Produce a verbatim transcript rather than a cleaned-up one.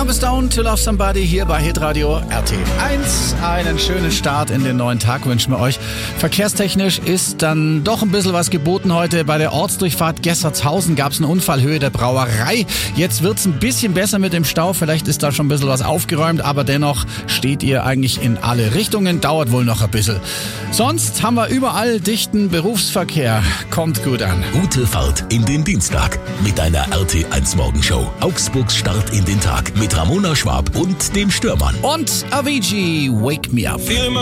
Gonna Be Stoned to Love Somebody hier bei Hitradio R T eins. Einen schönen Start in den neuen Tag wünschen wir euch. Verkehrstechnisch ist dann doch ein bisschen was geboten heute. Bei der Ortsdurchfahrt Gessertshausen gab es einen Unfall Höhe der Brauerei. Jetzt wird's ein bisschen besser mit dem Stau. Vielleicht ist da schon ein bisschen was aufgeräumt, aber dennoch steht ihr eigentlich in alle Richtungen. Dauert wohl noch ein bisschen. Sonst haben wir überall dichten Berufsverkehr. Kommt gut an. Gute Fahrt in den Dienstag mit einer R T eins Morgenshow. Augsburgs Start in den Tag mit Ramona Schwab und dem Stürmann. Und Avicii, Wake Me Up.